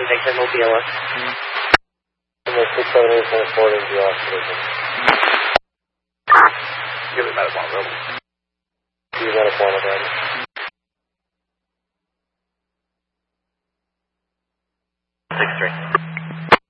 take 10 Mobile. And then 678 forwarding to the operation. Give it about one level. You got a point of that. 6-3.